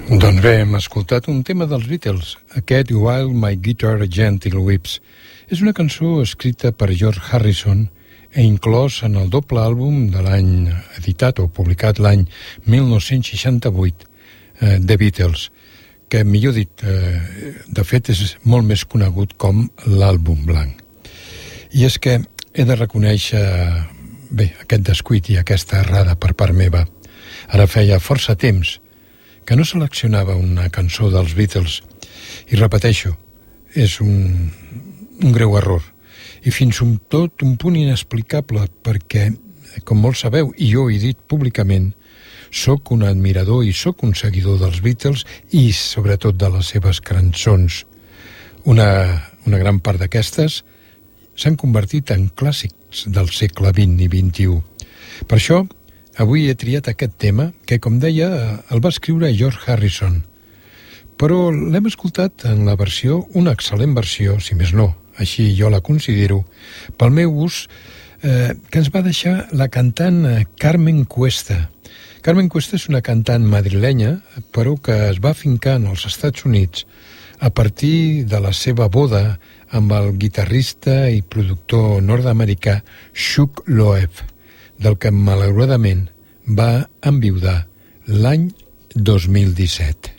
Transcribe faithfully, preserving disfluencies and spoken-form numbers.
Doncs bé, hem escoltat un tema dels Beatles, aquest While My Guitar Gentle Weeps. És una cançó escrita per George Harrison e inclòs en el doble àlbum de l'any editat o publicat l'any mil nou-cents seixanta-vuit eh, The Beatles, que millor dit, eh, de fet és molt més conegut com l'àlbum blanc. I és que he de reconèixer bé, aquest descuit i aquesta errada per part meva. Ara feia força temps que no seleccionava una cançó dels Beatles. I repeteixo, és un, un greu error. I fins un tot un punt inexplicable perquè, com molts sabeu, i jo he dit públicament, sóc un admirador i sóc un seguidor dels Beatles i sobretot de les seves cançons. Una, una gran part d'aquestes s'han convertit en clàssics del segle vint i vint-i-u. Per això, avui he triat aquest tema que, com deia, el va escriure George Harrison. Però l'hem escoltat en la versió, una excel·lent versió, si més no, així jo la considero, pel meu ús, eh, que ens va deixar la cantant Carmen Cuesta. Carmen Cuesta és una cantant madrilenya, però que es va fincar en els Estats Units a partir de la seva boda amb el guitarrista i productor nord-americà Chuck Loeb, del que malauradament va enviudar l'any dos mil disset.